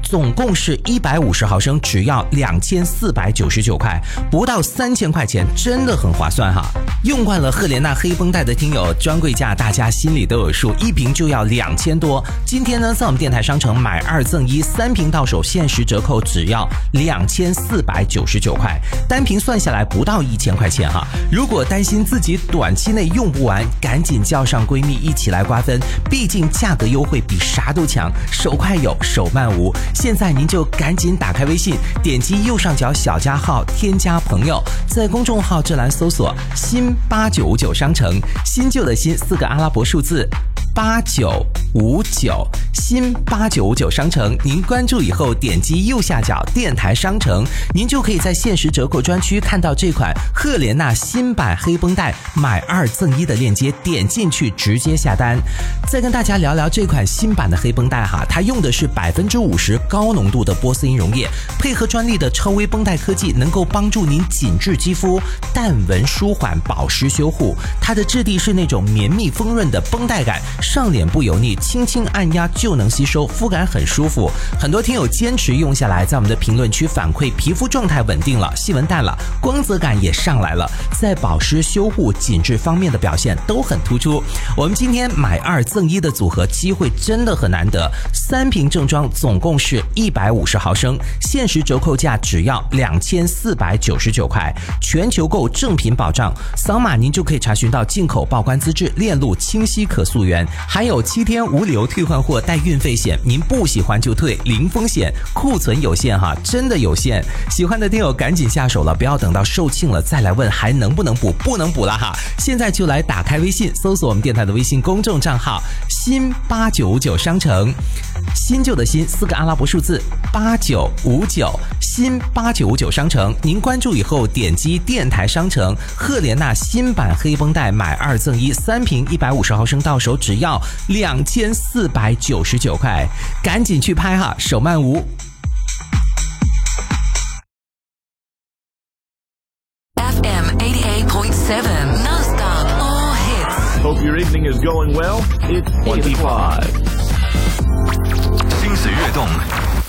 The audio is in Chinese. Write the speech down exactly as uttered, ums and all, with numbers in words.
总共是一百五十毫升，只要两千四百九十九块，不到三千块钱，真的很划算哈。用惯了赫莲娜黑绷带的听友，专柜价大家心里都有数，一瓶就要两千多。今天呢，在我们电台商城买二赠一，三瓶到手限时折扣只要两千四百九十九块，单瓶算下来不到一千块钱哈。如果担心自己短期内用不完，赶紧叫上闺蜜一起来瓜分，毕竟价格优惠比啥都强，手快有，手慢无。现在您就赶紧打开微信，点击右上角小加号，添加朋友，在公众号这栏搜索新八九五九商城，新旧的新四个阿拉伯数字八九五九，新八九五九商城，您关注以后点击右下角电台商城，您就可以在限时折扣专区看到这款赫莲娜新版黑绷带买二赠一的链接，点进去直接下单。再跟大家聊聊这款新版的黑绷带哈，它用的是百分之五十高浓度的波斯因溶液，配合专利的超微绷带科技，能够帮助您紧致肌肤，淡纹舒缓，保湿修护。它的质地是那种绵密丰润的绷带感，上脸不油腻，轻轻按压就能吸收，肤感很舒服。很多听友坚持用下来，在我们的评论区反馈皮肤状态稳定了，细纹淡了，光泽感也上来了，在保湿修护紧致方面的表现都很突出。我们今天买二赠一的组合机会真的很难得，三瓶正装总共是一百五十毫升，限时折扣价只要两千四百九十九块，全球购正品保障，扫码您就可以查询到进口报关资质，链路清晰可溯源，还有七天无理由退换货带运费险，您不喜欢就退，零风险，库存有限哈，真的有限。喜欢的听友赶紧下手了，不要等到售罄了再来问还能不能补，不能补了哈。现在就来打开微信，搜索我们电台的微信公众账号新八九五九商城，新旧的新四个阿拉伯数字八九五九，新八九五九商城，您关注以后点击电台商城，赫莲娜新版黑绷带买二赠一，三瓶一百五十毫升到手只要两千四百九十九块，赶紧去拍哈，手慢无。 F M eighty-eight point seven non-stop all hits. Hope your evening is going well. It's eighty-five. 心随悦动，